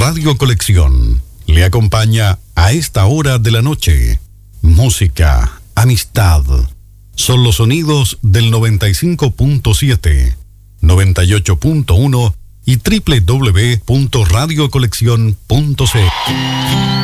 Radio Colección le acompaña a esta hora de la noche. Música, amistad. Son los sonidos del 95.7, 98.1 y www.radiocoleccion.cl.